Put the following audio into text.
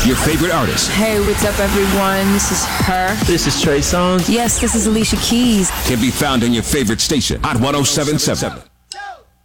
Your favorite artist. Hey, what's up, everyone? This is her. This is Trey Songz. Yes, this is Alicia Keys. Can be found on your favorite station, Hot 107.7.